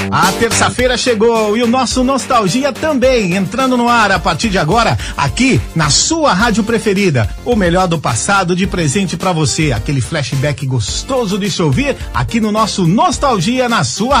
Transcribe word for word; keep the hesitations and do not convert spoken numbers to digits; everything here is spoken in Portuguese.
A terça-feira chegou e o nosso Nostalgia também, entrando no ar a partir de agora, aqui na sua rádio preferida. O melhor do passado de presente pra você, aquele flashback gostoso de se ouvir aqui no nosso Nostalgia na sua rádio.